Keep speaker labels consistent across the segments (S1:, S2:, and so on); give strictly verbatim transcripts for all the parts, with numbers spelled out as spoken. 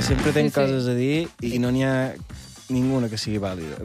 S1: sempre tenc
S2: Sí, sí.
S1: coses a dir i no n'hi ha ninguna que sigui vàlida.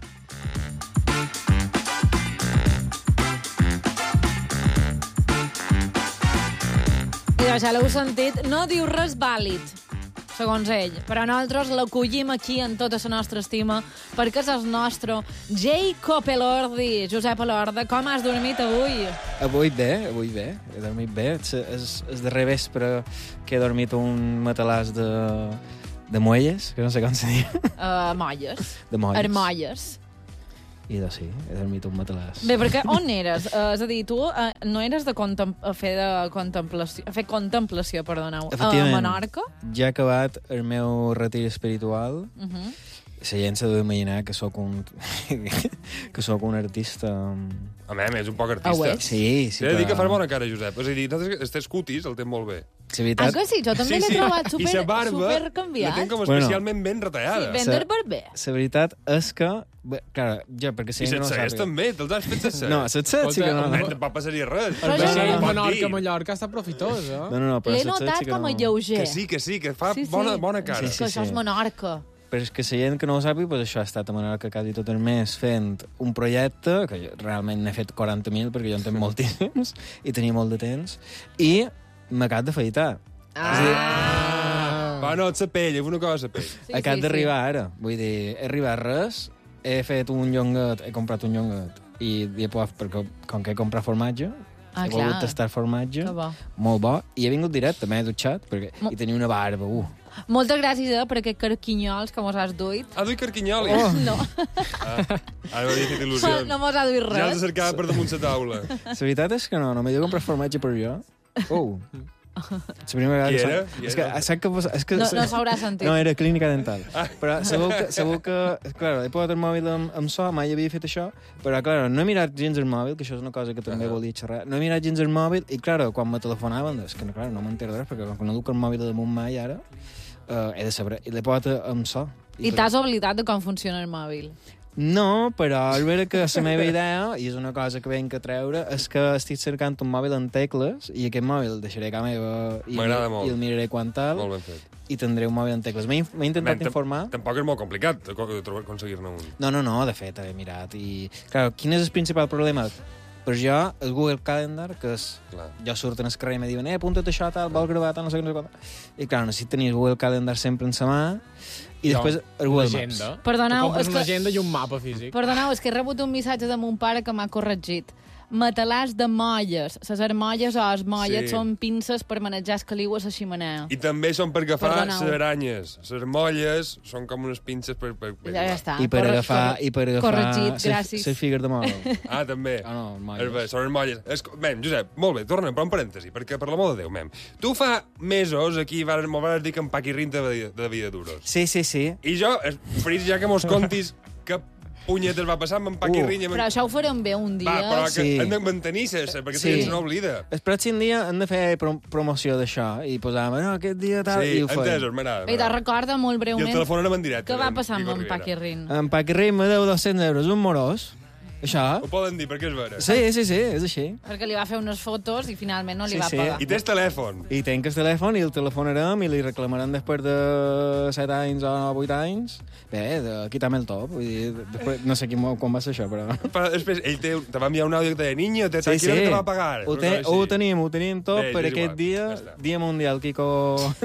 S2: I ja l'heu sentit, no diu res vàlid, segons ell, però nosaltres l'acollim aquí en tota la nostra estima perquè és el nostre Jacob Elordi. Josep Elordi, com has dormit avui?
S1: Avui bé, avui bé, he dormit bé. És, és, és darrer vespre que he dormit un matalàs de, de muelles, que no sé com se diu.
S2: Uh, molles.
S1: De molles.
S2: Armolles.
S1: I doncs sí, he dormit un matalàs.
S2: Bé, perquè on eres? Uh, és a dir, tu uh, no eres de contem a fer de contemplació, a fer contemplació, perdoneu, a Menorca?
S1: Ja he acabat el meu retir espiritual.
S2: Uh -huh.
S1: La gent s'ha d'imaginar que sóc un... que sóc un artista...
S3: Home, és un poc artista.
S2: Ah, ho ets?
S1: Sí, sí.
S3: T'he de dir que
S1: clar.
S3: fas bona cara, Josep. És a dir, nosaltres, estàs cutis, el tens molt bé.
S1: Sí, veritat.
S2: Ah, que sí? Jo també
S3: Sí,
S2: l'he
S3: sí.
S2: trobat
S3: I
S2: super,
S3: la barba
S2: super canviat.
S3: la tenc com
S1: Bueno.
S3: especialment ben retallada.
S2: Sí, ben del barber.
S1: La veritat és que... Bé, clar, ja, perquè si
S3: I
S1: no
S3: se't segueix
S1: sàpiga.
S3: també, te'ls has fet se't
S1: No, se't set sí que no.
S3: Home,
S1: No,
S3: tampoc passaria res.
S2: Però
S4: El
S2: jo
S4: vaixell
S2: no-
S4: Menorca, Mallorca, està profitós, eh?
S1: no, no, no però
S2: L'he
S1: set set
S2: notat
S1: sí que
S2: com a
S1: no.
S2: lleuger.
S3: Que sí, que sí, que fa
S2: Sí, sí.
S3: bona, bona cara.
S1: Sí,
S2: És que
S1: sí,
S2: això
S1: sí.
S2: és Menorca.
S1: Però és que la gent que no ho sàpiga, doncs això ha estat a Menorca quasi tot el mes fent un projecte, que jo realment n'he fet quaranta mil perquè jo en tenc moltíssims i tenia molt de temps, i m'acabo d'afaitar.
S3: Ah! Va, no, la pell, és una cosa la pell.
S2: Sí,
S1: Acabo
S2: sí,
S1: d'arribar ara. Vull dir, he arribat res, he fet un llonguet, he comprat un llonguet, i he pogut, perquè com que he comprat formatge,
S2: Ah,
S1: he
S2: clar.
S1: volgut tastar formatge,
S2: Que bo.
S1: molt bo, i he vingut directe, m'he dutxat, perquè
S2: Mo-
S1: i tenia una barba, uh.
S2: Moltes gràcies eh, per aquests carquinyols que mos has duit.
S3: Ah, duia carquinyolis.
S1: Oh.
S2: No,
S3: Ah, ara m'havia fet il·lusions.
S2: no mos ha duit
S3: Ja els
S2: res.
S3: cercava per damunt la taula.
S1: La veritat és que no, no m'he de comprar formatge per jo. Oh. La primera vegada
S3: Qui
S1: que
S3: era?
S1: sa-
S3: Qui
S1: És que,
S3: era?
S1: saps que, passa- és que,
S2: No, no s'haurà sentit.
S1: No, era clínica dental. Però segur que, segur que clar, he posat el mòbil amb, amb so, mai havia fet això, però, clar, no he mirat gens el mòbil, que això és una cosa que també
S3: Uh-huh.
S1: volia xerrar. No he mirat gens el mòbil, i, clar, quan me telefonaven, és que, clar, no m'entero de res, perquè quan no duc el mòbil damunt mai, ara, uh, he de saber, i l'he posat amb so.
S2: I t'has oblidat de com funciona el mòbil.
S1: No, però és vera que la meva idea, i és una cosa que venc a treure, és que estic cercant un mòbil amb tecles, i aquest mòbil el deixaré a casa meva i,
S3: M'agrada molt.
S1: i el miraré quan tal,
S3: Molt ben fet.
S1: i tindré un mòbil amb tecles. M'he m'he intentat
S3: Ben, tam-
S1: informar...
S3: Tampoc és molt complicat de co- de trobar- aconseguir-ne un.
S1: No, no, no, de fet, he mirat. I, clar, quin és el principal problema? Per jo, el Google Calendar, que és...
S3: Clar.
S1: Jo surto en el carrer i me diuen, eh, apunta't això, tal, vol gravar, tal, no sé què, no sé què. I, clar, necessito tenir el Google Calendar sempre en sa mà, i
S4: Jo,
S1: després el Google Maps.
S4: L'agenda.
S2: Perdoneu,
S4: Tu compres
S2: és
S4: una
S2: que-
S4: agenda i un mapa físic.
S2: Perdoneu, és que he rebut un missatge de mon pare que m'ha corregit. Matalàs de molles. Les armolles o els mollets
S3: Sí.
S2: són pinces per manejar el caliu a la ximenea.
S3: I també són per agafar
S2: Perdoneu.
S3: les aranyes. Les molles són com unes pinces per... per, per
S2: Ja, ja està.
S1: I per
S2: Corre-
S1: agafar,
S2: corre-
S1: i per agafar
S2: Corregit,
S1: ses-
S2: gràcies.
S1: ses figues de mòbil.
S3: Ah, també.
S1: Ah, no,
S3: És
S1: molles.
S3: bé, són les molles. És... Bé, Josep, molt bé, torna, però un parèntesi, perquè per l'amor de Déu, mem. Tu fa mesos aquí vas, m'ho vas dir que en Paquirrin te de, de vida duros.
S1: Sí, sí, sí.
S3: I jo, esperits ja que mos contis que punyetes va passar amb en Paquirrin i amb...
S2: Però això ho farem bé un dia.
S3: Va, però que
S1: Sí.
S3: hem de mantenir-se, perquè
S1: Sí.
S3: sí. se n'oblida.
S1: El pròxim dia hem de fer prom promoció d'això i posar, no, aquest dia tal,
S3: Sí,
S1: i ho fem.
S3: entesos, m'agrada.
S2: I te recorda molt
S3: I el
S2: breument
S3: telefonarem en directe.
S2: què va
S3: amb
S2: passar amb
S3: Quico
S2: en
S3: Rivera.
S2: Paquirrin.
S1: En Paquirrin me deu dos-cents euros, un morós. Això?
S3: Ho poden dir, perquè és vera.
S1: Sí, sí, sí, és així.
S2: Perquè li va fer unes fotos i finalment no li
S1: Sí,
S2: va
S1: sí.
S2: pagar.
S3: I tens telèfon.
S1: I tenc el telèfon i el telefonarem i li reclamarem després de set anys o vuit anys. Bé, de quitar-me el top. Vull dir, després, no sé quin, quan va ser això, però...
S3: Però després, ell te, te va enviar un àudio que te deia, niño, te,
S1: Sí, sí.
S3: tranquilo que te va a pagar.
S1: Ho, te, ho tenim, ho tenim tot
S3: Bé,
S1: per
S3: és
S1: aquest
S3: igual,
S1: dia,
S3: ja està.
S1: dia mundial, Kiko...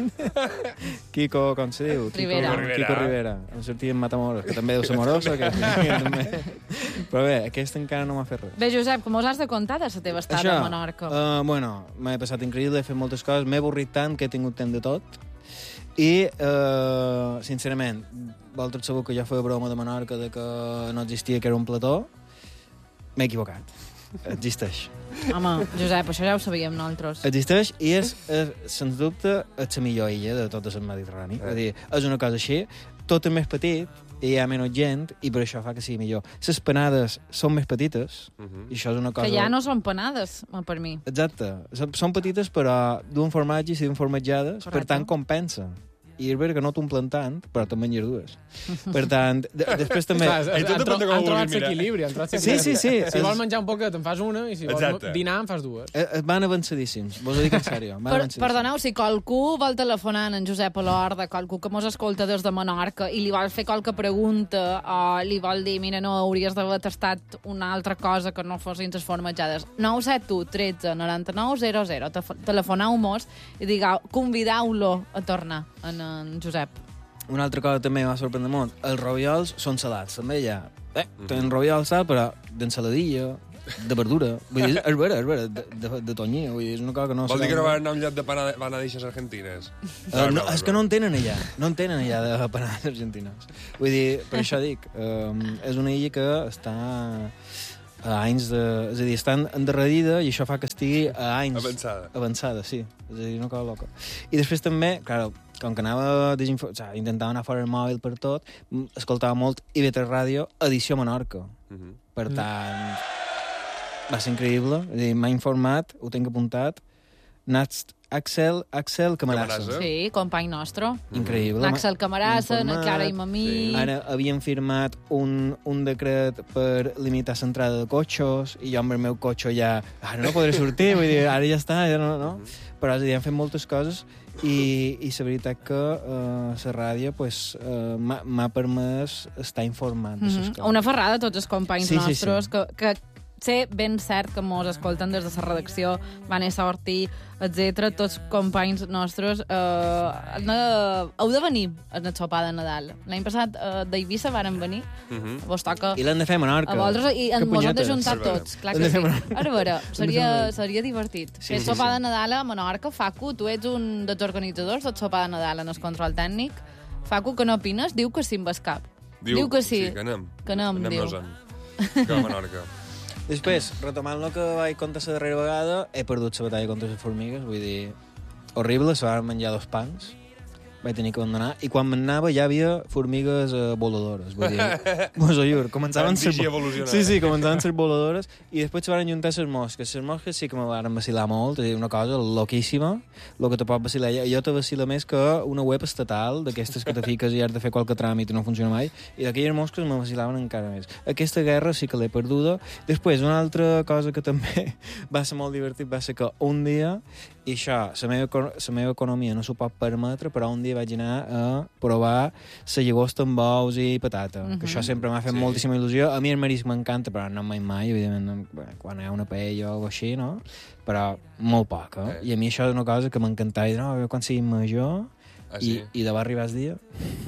S1: Kiko, com se diu? Kiko
S2: Rivera.
S1: Kiko Rivera. Em sortia en Matamoros, que també deu ser morosa. Que, que també... Però bé, aquest encara no m'ha fet res.
S2: Bé, Josep, com us has de contar de la teva estada a Menorca?
S1: Uh, bueno, m'he passat increïble, he fet moltes coses, m'he avorrit tant que he tingut temps de tot. I, uh, sincerament, vosaltres sabeu que jo feia broma de Menorca de que no existia, que era un plató. M'he equivocat. Existeix.
S2: Home, Josep, això ja ho sabíem nosaltres.
S1: Existeix i és, és sens dubte, és la millor illa de tot el Mediterrani. Eh. És, dir, és una cosa així, tot és més petit, i hi ha menys gent, i per això fa que sigui millor. Les panades són més petites,
S3: Uh -huh.
S1: i això és una cosa...
S2: Que ja no són panades, per mi.
S1: Exacte. Són, són petites, però d'un formatge i siguin formatjades,
S2: Correcte.
S1: per tant compensa. i és vera que no t'omplen tant, però te'n menges dues. Per tant, de, després també...
S4: Clar,
S3: Ai, tot
S4: han,
S3: depèn de com
S4: han
S3: ho
S4: trobat
S3: vulguis mirar.
S4: l'equilibri. han trobat
S1: Sí, sí, sí.
S4: Si vols menjar un poquet, en fas una, i si vols
S3: Exacte.
S4: dinar, en fas dues.
S1: Eh, eh, Van avançadíssims, vos ho dic en sèrio. Van
S2: Per,
S1: avançadíssims.
S2: perdoneu, si qualcú vol telefonar en Josep Olorda, qualcú que mos escolta des de Menorca i li vol fer qualque pregunta o li vol dir, mira, no, hauries d'haver tastat una altra cosa que no fossin les formatjades, nou set u tretze noranta-nou zero zero. Telefoneu-mos i digueu, convideu-lo a tornar en, en Josep.
S1: Una altra cosa també m'ha sorprendre molt. Els roviols són salats. També hi ha... Eh, tenen roviols sal, però d'ensaladilla, de verdura. Vull dir, és vera, és vera, de, de, de tonyina. Vull dir, és una cosa que no...
S3: Vol dir que no
S1: va...
S3: van anar a un lloc de pana- panadixes argentines?
S1: Uh, no, és que no en tenen allà. No en tenen allà de panades argentines. Vull dir, per això dic, um, és una illa que està a anys de... És a dir, està endarrerida i això fa que estigui a anys...
S3: Avançada.
S1: Avançada, sí. És a dir, una cosa loca. I després també, clar, com que anava desinfo... o sigui, intentava anar fora el mòbil per tot, m- escoltava molt I V tres Ràdio, Edició Menorca.
S3: Uh -huh.
S1: Per tant, va ser increïble. És a dir, m'ha informat, ho tinc apuntat. Nats, Axel, Axel Camarasa.
S3: Camarasa.
S2: Sí, company nostre.
S1: Increïble.
S2: L'Àxel Camarasa,
S1: m'ha
S2: na Clara i
S1: informat.
S2: Mamí...
S3: Sí.
S1: Ara havien firmat un, un decret per limitar l'entrada de cotxos i jo amb el meu cotxe ja... Ara no podré sortir, vull dir, ara ja està, ja no, no? Però és a dir, han fet moltes coses i, i la veritat que uh, la ràdio pues, uh, m'ha m'ha permès estar informant de les
S2: Mm -hmm.
S1: coses.
S2: Una ferrada a tots els companys
S1: Sí, sí,
S2: nostres
S1: sí.
S2: que, que sé ben cert que mos escolten des de la redacció, Vanessa Ortí, etcètera. Tots companys nostres eh, ne, heu de venir al sopar de Nadal. L'any passat eh, d'Eivissa varen venir.
S3: Uh -huh.
S2: Vos toca
S1: I l'han de fer a Menorca.
S2: a vosaltres i
S1: Que
S2: ens mos hem de
S1: punyetes.
S2: juntar
S3: És veritat.
S2: tots. Clar
S1: Hem
S2: que
S1: de
S2: sí.
S1: fer Menorca.
S2: Ara, a veure,
S1: Hem de fer
S2: seria,
S1: Menorca.
S2: seria divertit.
S1: Sí,
S2: Fer
S1: sí,
S2: sopar
S1: sí.
S2: de Nadal a Menorca. Facu, tu ets un dels organitzadors del sopar de Nadal en el control tècnic. Facu, que no opines? Diu que sí amb el cap.
S3: Diu,
S2: Diu que sí.
S3: Sí, que anem.
S2: Que anem, diu.
S3: Anem-nos-en. Que a Menorca.
S1: Després, retomant el que vaig contar la darrera vegada, he perdut la batalla contra les formigues, vull dir, horrible, se van menjar dos pans, vaig tenir que abandonar, i quan m'anava ja hi havia formigues eh, voladores, vull dir, mos ho juro, començaven a ser...
S3: Digievolucionar.
S1: Sí, sí, començaven a ser voladores, i després se van juntar les mosques. Les mosques sí que me van vacilar molt, és a dir, una cosa loquíssima, el que te pot vacilar. Jo te vacila més que una web estatal, d'aquestes que te fiques i has de fer qualque tràmit i no funciona mai, i d'aquelles mosques me vacilaven encara més. Aquesta guerra sí que l'he perduda. Després, una altra cosa que també va ser molt divertit va ser que un dia, i això, la meva, eco- la meva economia no s'ho pot permetre, però un dia vaig anar a provar la llagosta amb ous i patata,
S2: Mhm.
S1: que això sempre m'ha fet
S3: Sí.
S1: moltíssima il·lusió. A mi el marisc m'encanta, però no mai mai, evidentment, no, bé, quan hi ha una paella o així, no? Però molt poc, eh?
S3: Eh.
S1: I a mi això és una cosa que m'encantava, i no, quan sigui major...
S3: Ah, sí?
S1: I, i de va arribar el dia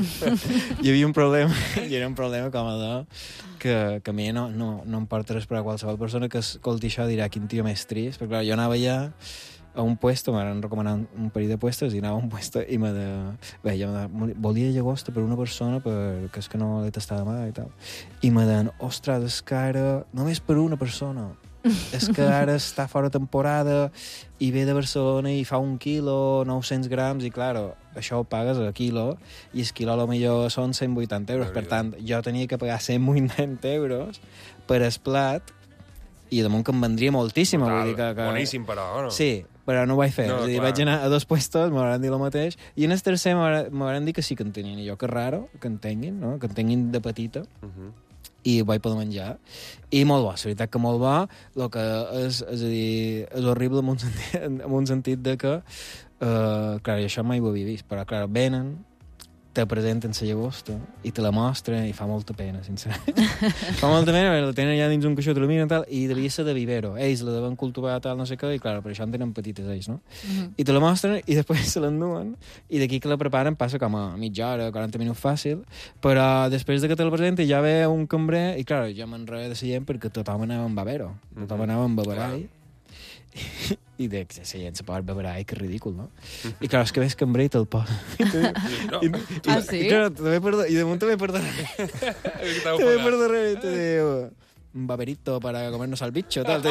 S1: hi havia un problema i era un problema com el de que, que a mi no, no, no em porta res per a qualsevol persona que escolti això dirà quin tio més trist, perquè clar, jo anava ja a un puesto, m'han recomanat un, un parell de puestos i anava a un puesto i me de... Bé, jo de, volia llagosta per una persona perquè és que no l'he tastada mai i tal. I me deien, ostres, és que ara només per una persona. És que ara està fora temporada i ve de Barcelona i fa un quilo, nou-cents grams, i clar, això ho pagues a quilo, i el quilo a lo millor són cent vuitanta euros. Per tant, jo tenia que pagar cent vuitanta euros per el plat, i damunt que em vendria moltíssim. Vull dir que, que...
S3: Boníssim, però, no?
S1: Sí, però no ho vaig fer.
S3: No,
S1: és a dir,
S3: clar.
S1: vaig anar a dos puestos, m'ho van dir el mateix, i en el tercer m'ho van dir que sí que en tenien. I jo, que raro, que en tinguin, no? Que en tinguin de petita.
S3: Uh -huh.
S1: I ho vaig poder menjar. I molt bo, la veritat que molt bo. El que és, és a dir, és horrible en un sentit, en un sentit de que, uh, clar, jo això mai ho havia vist, però, clar, venen, te presenten la llagosta i te la mostren i fa molta pena, sincerament. Fa molta pena, perquè la tenen allà dins un caixó, te la miren i tal, i devia ser de vivero. Ells la deuen cultivar tal, no sé què, i clar, per això en tenen petites ells, no?
S2: Mhm.
S1: I te la mostren i després se l'enduen, i d'aquí que la preparen passa com a mitja hora, quaranta minuts fàcil, però després de que te la presenten ja ve un cambrer, i clar, jo m'enrere de la gent perquè tothom anava amb bavero, tothom
S3: Mhm.
S1: anava amb baverai, i de que la gent se pot beber, ai, que ridícul, no? I clar, és que ves cambrer i te'l posa.
S3: No.
S1: I,
S2: Ah, sí?
S1: I, clar, també per, i de munt també per darrere.
S3: Que t'heu
S1: també per
S3: pagat.
S1: darrere i te diu... un baberito para comernos al bicho, tal.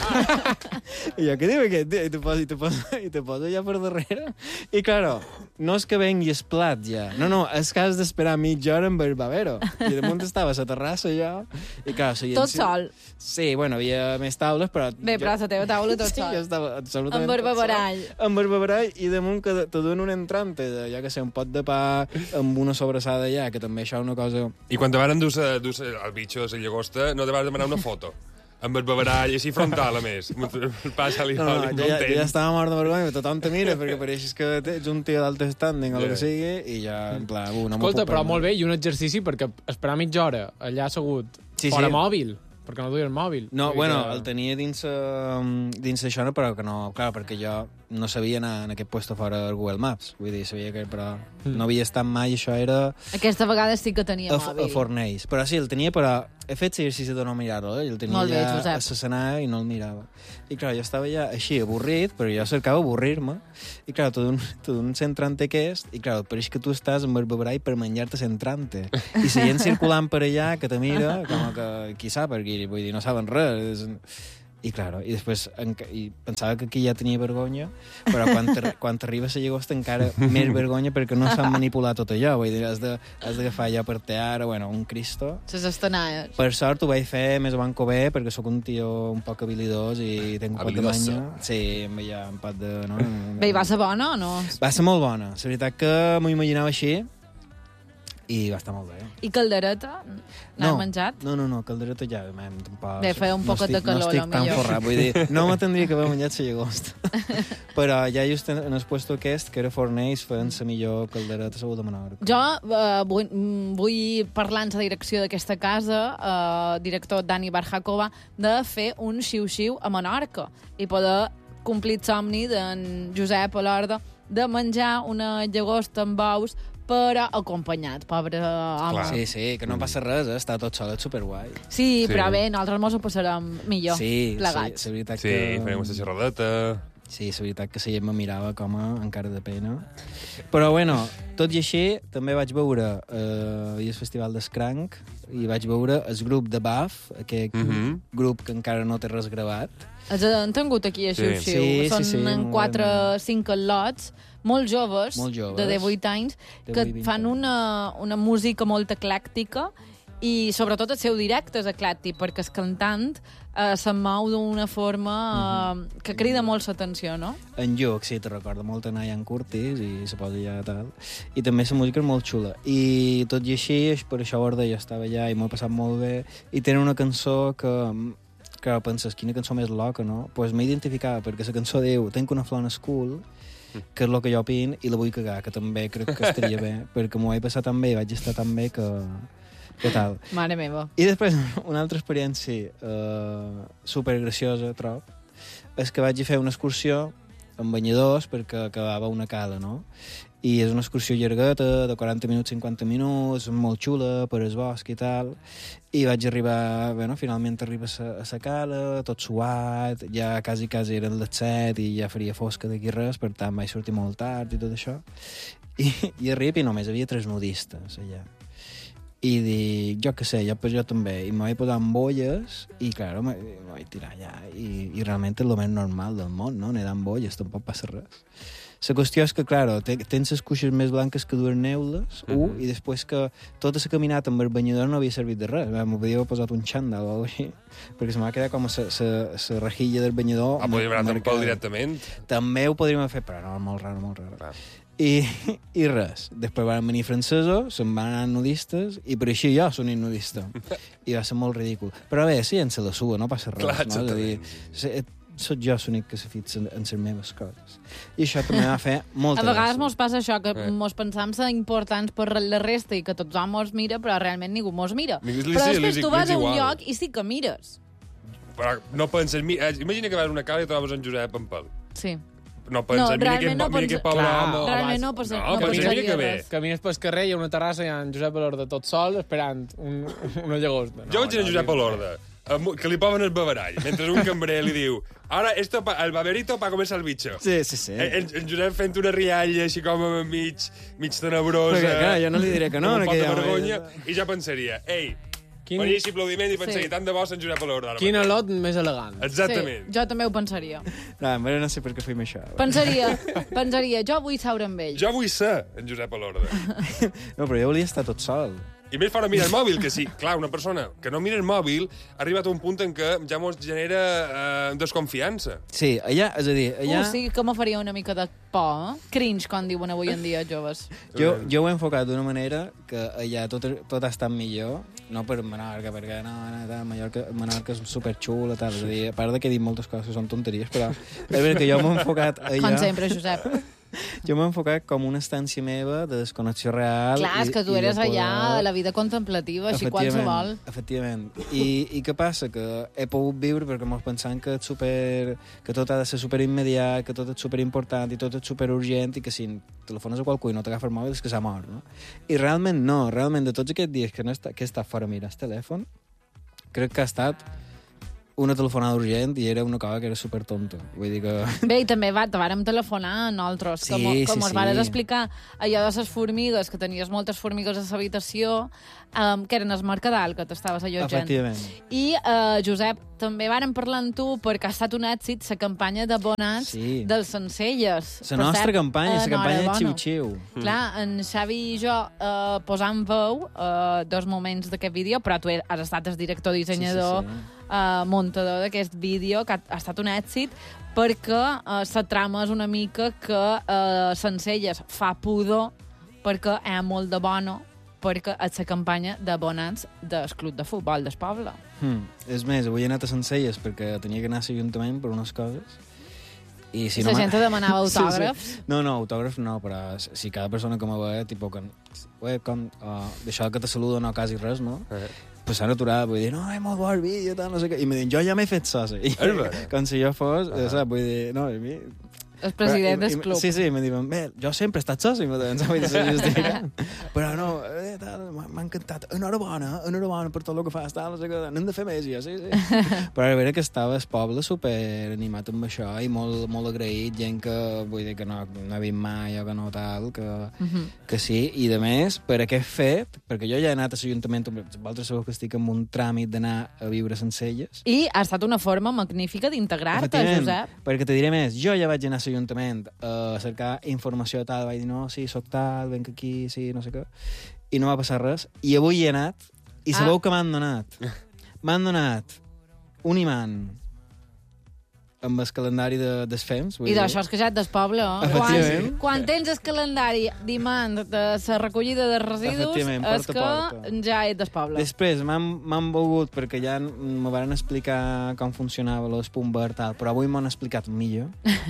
S1: I jo, què diu aquest? I te poso, i te poso, i te poso ja per darrere. I, claro, no és que vengui el plat, ja. No, no, és que has d'esperar mitja hora amb el babero. I damunt estava a la terrassa, ja. I, clar,
S2: tot sol.
S1: Sí, bueno, havia més taules, però...
S2: Bé, però a la teva taula tot
S1: sí,
S2: sol.
S1: Sí, jo estava absolutament
S2: amb barbabarall.
S1: Amb barbabarall, i damunt que te donen un entrante, de, ja que sé, un pot de pa amb una sobrassada ja, que també això és una cosa...
S3: I quan te van endur el bitxo de la llagosta, no te vas demanar una foto? Amb el babarall, així frontal, a més. Passa li
S1: no, no,
S3: no,
S1: ja, ja estava mort de vergonya, tothom te mira, perquè pareixes que ets un tio d'alt standing o yeah. el que sigui, i ja, en pla, uh, no
S4: Escolta, però molt bé, i un exercici, perquè esperar mitja hora allà assegut,
S1: sí,
S4: fora
S1: sí.
S4: mòbil, perquè no duia el mòbil.
S1: No, bueno,
S4: que...
S1: el tenia dins, uh, dins això, però que no, clar, perquè jo no sabia anar en aquest puesto fora del Google Maps, vull dir, sabia que, però mm. no havia estat mai, això era...
S2: Aquesta vegada sí que tenia
S1: a,
S2: mòbil.
S1: A Fornells, però sí, el tenia, però he fet l'exercici de no mirar-lo, eh? El tenia
S2: molt bé,
S1: ja
S2: Josep.
S1: a l'escenari i no el mirava. I clar, jo estava ja així, avorrit, però jo cercava avorrir-me, i clar, tot un, tot un centrante aquest, i clar, pareix que tu estàs amb el bebrall per menjar-te centrante. I la gent circulant per allà, que te mira, com que, qui sap, perquè vull dir, no saben res. I, clar, i després i pensava que aquí ja tenia vergonya, però quan, quan t'arriba a la llagosta encara més vergonya perquè no sap manipular tot allò. Vull dir, has de, has d'agafar allò per tear, bueno, un cristo.
S2: Les estanalles.
S1: Per sort ho vaig fer més avant que bé, perquè sóc un tio un poc habilidós i tinc un pot de manya. Sí, amb allà un pot de... No?
S2: Bé, i va ser bona o no?
S1: Va ser molt bona. La veritat que m'ho imaginava així, i va estar molt bé.
S2: I caldereta? N'has
S1: no,
S2: menjat?
S1: No, no, no, caldereta ja... Mem, tampoc,
S2: bé, feia un
S1: no
S2: poquet
S1: estic,
S2: de calor,
S1: no estic tan forrat, vull dir, no me tindria que haver menjat la llagosta. Però ja just en el puesto aquest, que era Fornells, feien la millor caldereta segur de Menorca.
S2: Jo eh, vull, vull parlar en la direcció d'aquesta casa, eh, director Dani Barjakova, de fer un xiu-xiu a Menorca i poder complir el somni d'en Josep Olorda de menjar una llagosta amb ous, però acompanyat, pobre home.
S1: Clar. Sí, sí, que no passa res, eh? Està tot sol, és superguai.
S2: Sí, sí, però bé, nosaltres mos ho passarem millor,
S1: sí,
S2: plegats.
S1: Sí, la veritat
S3: sí,
S1: que...
S3: farem una xerradeta...
S1: Sí, la veritat que la gent me mirava com a encara de pena. Però, bueno, tot i així, també vaig veure eh, el Festival d'Escranc i vaig veure el grup de B A F, aquest mm -hmm. grup que encara no té res gravat.
S2: Els han tingut aquí a Xiu-Xiu.
S1: Sí,
S2: Són
S1: sí, sí,
S2: en quatre cinc lots, molt joves,
S1: molt joves,
S2: de divuit anys, que fan una, una música molt eclèctica i sobretot el seu directe és eclèctic, perquè el cantant eh, se'n mou d'una forma eh, mm -hmm. que crida molt l'atenció, no?
S1: En Lluc, sí, te recorda molt a Ian Curtis i se posa ja tal. I també la música és molt xula. I tot i així, per això Borda jo estava allà i m'ho he passat molt bé. I tenen una cançó que... que penses, quina cançó més loca, no? Doncs pues m'identificava, perquè la cançó diu Tenc una flor en el cul, que és el que jo opino, i la vull cagar, que també crec que estaria bé, perquè m'ho he passat tan bé i vaig estar tan bé que... que tal.
S2: Mare meva.
S1: I després, una altra experiència uh, supergraciosa, trob, és que vaig fer una excursió amb banyadors perquè acabava una cala, no? I és una excursió llargueta, de quaranta minuts, cinquanta minuts, molt xula, per el bosc i tal, i vaig arribar, bueno, finalment arriba a la cala, tot suat, ja quasi, quasi eren les set i ja faria fosca d'aquí res, per tant vaig sortir molt tard i tot això, i, i arriba i només havia tres nudistes allà. I dic, jo què sé, jo, pues jo també, i me vaig posar amb bolles, i clar, me, me vaig tirar allà, i, i realment és el més normal del món, no? Nedar amb bolles, tampoc passa res. La qüestió és que, clar, tens les cuixes més blanques que dues neules, uh, uh -huh. i després que tota la caminata amb el banyador no havia servit de res. M'ho podia haver posat un xandall o alguna cosa així, perquè se m'ha quedat com la rejilla del banyador.
S3: Ah, podria haver anat amb pel directament?
S1: També ho podríem haver fet, però no, molt raro, molt raro. Ah. I, i res. Després van venir francesos, se'n van anar nudistes, i per així jo soc nudista. I va ser molt ridícul. Però bé, sí, en se la sua, no passa res.
S3: Clar,
S1: no? És a dir, soc jo l'únic que se fixa en, en les meves coses. I això també va fer molta gràcia.
S2: A vegades mos passa això, que eh. mos pensam ser importants per la resta i que tothom mos mira, però realment ningú mos mira.
S3: Li,
S2: però
S3: sí,
S2: després
S3: li,
S2: tu vas a un
S3: igual.
S2: lloc i sí que mires.
S3: Però no penses... Imagina que vas a una cala i trobes en Josep en pel.
S2: Sí.
S3: No penses,
S2: no,
S3: mira aquest
S2: no
S3: pobre home.
S2: Realment no penses,
S3: no,
S2: no
S3: pensaria que bé.
S4: Camines pel carrer i hi ha una terrassa i hi ha en Josep Olorda tot sol esperant un, una llagosta.
S3: No, jo vaig no, en Josep Olorda, que li posen el beverall, mentre un cambrer li diu ara, esto pa, el baberito pa comerse el bicho.
S1: Sí, sí, sí.
S3: En, en Josep fent una rialla així com mig, mig tenebrosa.
S1: Perquè, clar, jo no li diré que no.
S3: Amb un pot de vergonya. I ja pensaria, ei,
S4: Quin,
S3: Boníssim aplaudiment i pensaria,
S2: Sí.
S3: tant de bo Sant Josep a l'hora.
S4: quin alot més elegant.
S3: Exactament.
S2: Sí, jo també ho pensaria.
S1: No, en veure, no sé per què fem això.
S2: Pensaria, pensaria, jo vull seure amb ell.
S3: Jo vull ser en Josep a l'Orde.
S1: No, però jo volia estar tot sol.
S3: I més fora mirar el mòbil, que sí, clar, una persona que no mira el mòbil ha arribat a un punt en què ja mos genera eh, desconfiança.
S1: Sí, allà, és a dir, allà...
S2: Uh, sí que me faria una mica de por, eh? Cringe, com diuen avui en dia, joves.
S1: Jo, jo ho he enfocat d'una manera que allà tot, tot ha estat millor, no per Menorca, perquè no, no, tal, Mallorca, Menorca és superxula, tal, és a dir, a part de que he dit moltes coses que són tonteries, però és veritat que jo m'he enfocat allà...
S2: Com sempre, Josep.
S1: Jo m'he enfocat com una estància meva de desconnexió real.
S2: Clar, és que tu
S1: i
S2: eres
S1: de poder...
S2: allà a la vida contemplativa, així qualsevol.
S1: Efectivament. I, I què passa? Que he pogut viure perquè mos pensant que, ets super, que tot ha de ser superimmediat, que tot és superimportant i tot és superurgent i que si telefones a qualcú i no t'agafa el mòbil és que s'ha mort, no? I realment no, realment de tots aquests dies que, no he estat, que he estat fora a mirar el telèfon, crec que ha estat una telefonada urgent i era una cosa que era super tonta. Vull dir que...
S2: Bé, i també va, te vàrem telefonar nosaltres,
S1: Sí,
S2: com, com
S1: sí,
S2: us
S1: sí.
S2: vares explicar allò de les formigues, que tenies moltes formigues a l'habitació, um, que eren el mercadal que t'estaves allotjant.
S1: Efectivament.
S2: I, uh, Josep, també vàrem parlar amb tu perquè ha estat un èxit la campanya d'abonats
S1: Sí.
S2: dels Sencelles.
S1: La nostra campanya, la campanya de xiu-xiu.
S2: Clar, en Xavi i jo uh, posam veu uh, dos moments d'aquest vídeo, però tu has estat el director dissenyador,
S1: Sí, sí, sí.
S2: Uh, muntador d'aquest vídeo, que ha, ha estat un èxit, perquè uh, la trama és una mica que uh, Sencelles fa pudor perquè hi ha molt de bono, perquè és la campanya d'abonats del club de futbol del poble.
S1: Hmm. És més, avui he anat a Sencelles perquè tenia que anar a l'Ajuntament per unes coses. I si
S2: I la
S1: m'ha-
S2: gent te demanava
S1: Sí,
S2: autògrafs.
S1: sí. No, no, autògrafs no, però si cada persona que me ve, tipus, que, ué, com, uh, d'això que te saludo no quasi res, no?
S3: Eh.
S1: Pues s'han aturat, vull dir, no, és molt bo el vídeo, tal, no sé què. I me diuen, jo ja m'he fet soci. I,
S3: És vera?
S1: com si jo fos, uh -huh. saps, vull dir, no, a mi...
S2: El president
S1: Però, i-
S2: del
S1: i-
S2: club.
S1: Sí, sí, me diuen, bé, jo sempre he estat soci, me deien, saps, vull dir, soc justificant. Però no, eh, tal, m'ha m'ha encantat, enhorabona, enhorabona per tot el que fas, tal, no sé què, n'hem de fer més, jo, sí, sí. Però a veure que estava el poble super animat amb això i molt, molt agraït, gent que, vull dir, que no, no ha vist mai o que no tal, que,
S2: Uh -huh.
S1: que sí, i de més, per aquest fet, perquè jo ja he anat a l'Ajuntament, vosaltres sabeu que estic en un tràmit d'anar a viure a Sencelles.
S2: I ha estat una forma magnífica d'integrar-te,
S1: Efectivament,
S2: Josep.
S1: perquè te diré més, jo ja vaig anar a l'Ajuntament a cercar informació tal, vaig dir, no, sí, soc tal, venc aquí, sí, no sé què, i no va passar res, i avui hi he anat, i
S2: Ah.
S1: sabeu què m'han donat? M'han donat un imant amb el calendari de, dels fems. vull
S2: I
S1: dir.
S2: d'això és que ja et del poble, eh?
S1: Efectivament.
S2: Quan, quan tens el calendari d'imant de la recollida de residus,
S1: Efectivament,
S2: és
S1: porta,
S2: que
S1: porta.
S2: ja ets del poble.
S1: Després m'han m'han volgut, perquè ja me van explicar com funcionava l'Espum Verd, tal, però avui m'han explicat millor.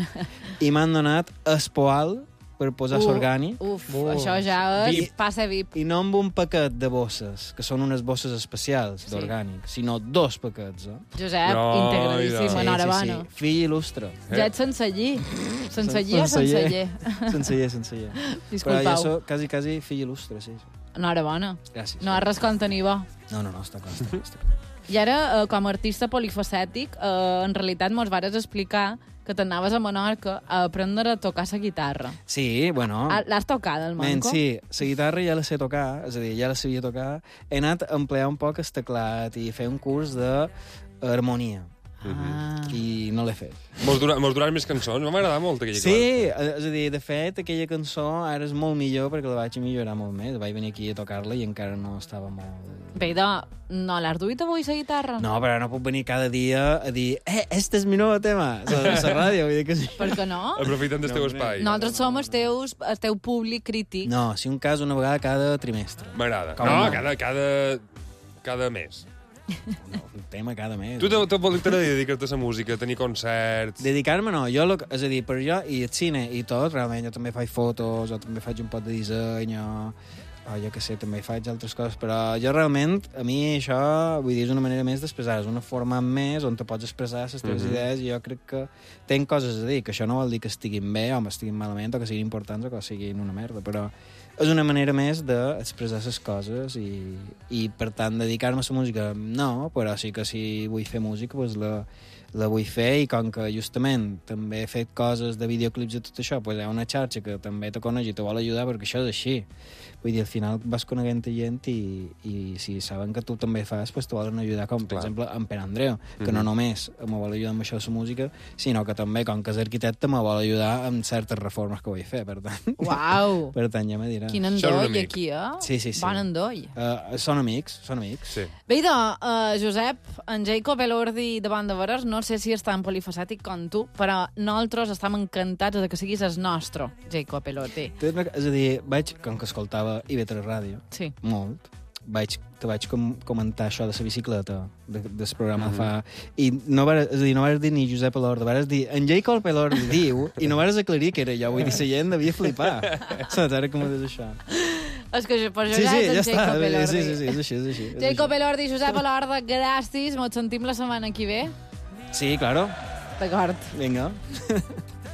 S1: I m'han donat espoal per posar
S2: Uh,
S1: l'orgànic.
S2: Uf,
S4: Uh,
S2: això ja és
S1: VIP.
S2: passe V I P.
S1: I no amb un paquet de bosses, que són unes bosses especials
S2: Sí.
S1: d'orgànic, sinó dos paquets. Eh?
S2: Josep,
S3: No,
S2: integradíssim,
S3: sí,
S2: enhorabona.
S1: sí. Fill il·lustre.
S2: Ja ets senceller. Senceller o senceller?
S1: Senceller, senceller. Però
S2: Disculpau.
S1: jo soc quasi, quasi fill il·lustre, sí.
S2: Enhorabona.
S1: Gràcies.
S2: No has res com tenir bo.
S1: No, no, no, està clar, està clar. Està clar.
S2: I ara, eh, com a artista polifacètic, eh, en realitat mos vares explicar que t'anaves a Menorca a aprendre a tocar la guitarra.
S1: Sí, bueno...
S2: Ah, l'has tocada, el
S1: Men,
S2: manco?
S1: sí, la guitarra ja la sé tocar, és a dir, ja la sabia tocar. He anat a emplear un poc el teclat i fer un curs d'harmonia.
S2: Ah.
S1: I no l'he fet.
S3: Mos, dura, mos duran més cançons. M'ha agradat molt aquella
S1: Sí, és a dir, de fet, aquella cançó ara és molt millor perquè la vaig millorar molt més. Vaig venir aquí a tocar-la i encara no estava molt...
S2: Bé, de, no l'has duit avui, la guitarra?
S1: No, però no puc venir cada dia a dir eh, este és mi nou tema, a la ràdio, vull dir que sí.
S2: Per què no?
S3: Aprofitant del
S1: No,
S3: teu
S1: hombre.
S3: espai.
S2: Nosaltres som els teus, el teu públic crític.
S1: No, si un cas una vegada cada trimestre.
S3: M'agrada.
S1: Com
S3: No,
S1: no?
S3: cada, cada, cada mes.
S1: No, un tema cada mes.
S3: Tu t'agradaria dedicar-te a la música, a tenir concerts...
S1: Dedicar-me no, jo, lo, que- és a dir, per jo i el cine i tot, realment jo també faig fotos, o també faig un pot de disseny, o, o jo què sé, també faig altres coses, però jo realment, a mi això, vull dir, és una manera més d'expressar, és una forma més on te pots expressar les teves
S3: Mhm.
S1: idees i jo crec que tenc coses a dir, que això no vol dir que estiguin bé o estiguin malament o que siguin importants o que siguin una merda, però és una manera més d'expressar les coses i, i per tant, dedicar-me a la música no, però sí que si vull fer música doncs la, la vull fer i com que justament també he fet coses de videoclips i tot això, doncs hi ha una xarxa que també te coneix i te vol ajudar perquè això és així. Vull Vull dir, al final vas coneguent gent i, i si saben que tu també fas, pues te volen ajudar, com per
S3: Clar.
S1: exemple en Pere Andreu, que
S3: Mhm.
S1: no només me vol ajudar amb això de la música, sinó que també, com que és arquitecte, me vol ajudar amb certes reformes que vull fer, per tant.
S2: Uau!
S1: Per tant, ja me dirà.
S2: Quin
S3: Són un
S2: endoll
S3: amic.
S2: aquí, eh?
S1: Sí, sí, sí.
S2: Bon endoll.
S1: Uh, són amics, són amics.
S3: Sí.
S2: Bé, idò, uh, Josep, en Jacob Elordi de Banda Veres, no sé si és tan polifacètic com tu, però nosaltres estem encantats de que siguis el nostre Jacob Elordi.
S1: És a dir, vaig, com que escoltava I V tres Ràdio,
S2: Sí.
S1: molt, vaig, te vaig com comentar això de la bicicleta, de, del programa
S3: Mhm.
S1: mm -hmm. fa... I no vas, és a dir, no vas dir ni Josep Elordi, vas dir en Jacob Elordi diu, i no vas aclarir que era jo, vull dir, la gent devia flipar. Saps, ara com ho dius això?
S2: És que per
S1: Sí,
S2: Josep
S1: sí,
S2: en
S1: ja està.
S2: Jacob Elordi.
S1: Sí, sí, sí, és així, és així. És
S2: Jacob
S1: així.
S2: Elordi, Josep Elordi, gràcies. Ens sentim la setmana que ve.
S1: Sí, claro.
S2: D'acord.
S1: Vinga.